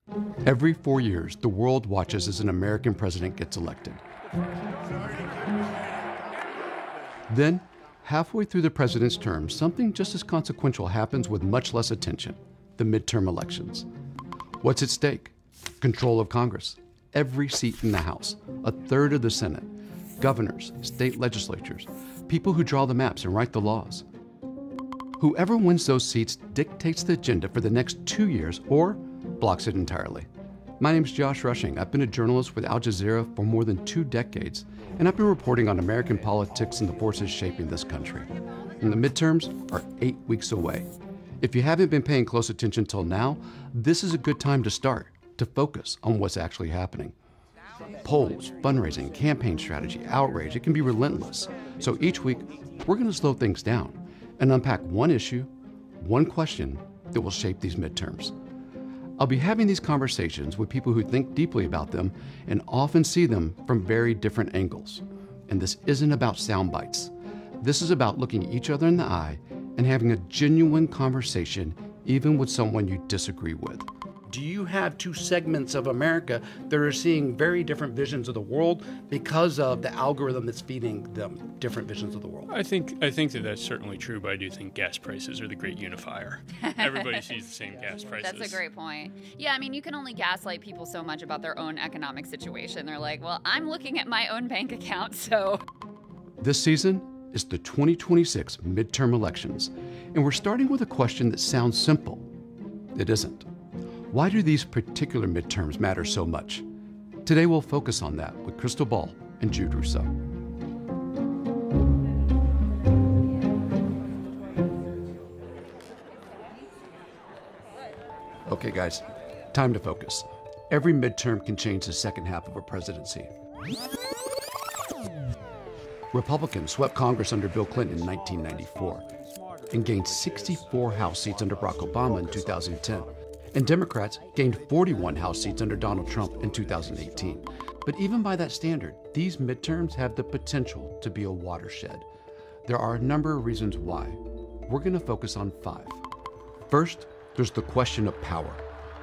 Every 4 years, the world watches as an American president gets elected. Then, halfway through the president's term, something just as consequential happens with much less attention: the midterm elections. What's at stake? Control of Congress, every seat in the House, a third of the Senate, governors, state legislatures, people who draw the maps and write the laws. Whoever wins those seats dictates the agenda for the next 2 years or blocks it entirely. My name's Josh Rushing. I've been a journalist with Al Jazeera for more than 2 decades, and I've been reporting on American politics and the forces shaping this country. And the midterms are 8 weeks away. If you haven't been paying close attention till now, this is a good time to start, to focus on what's actually happening. Polls, fundraising, campaign strategy, outrage, it can be relentless. So each week, we're going to slow things down and unpack one issue, one question that will shape these midterms. I'll be having these conversations with people who think deeply about them and often see them from very different angles. And this isn't about sound bites. This is about looking each other in the eye and having a genuine conversation, even with someone you disagree with. Do you have 2 segments of America that are seeing very different visions of the world because of the algorithm that's feeding them different visions of the world? I think that that's certainly true, but I do think gas prices are the great unifier. Everybody sees the same gas prices. That's a great point. Yeah, I mean, you can only gaslight people so much about their own economic situation. They're like, well, I'm looking at my own bank account, so... This season is the 2026 midterm elections, and we're starting with a question that sounds simple. It isn't. Why do these particular midterms matter so much? Today we'll focus on that with Krystal Ball and Jude Rousseau. Okay guys, time to focus. Every midterm can change the second half of a presidency. Republicans swept Congress under Bill Clinton in 1994 and gained 64 House seats under Barack Obama in 2010. And Democrats gained 41 House seats under Donald Trump in 2018. But even by that standard, these midterms have the potential to be a watershed. There are a number of reasons why. We're going to focus on 5. First, there's the question of power.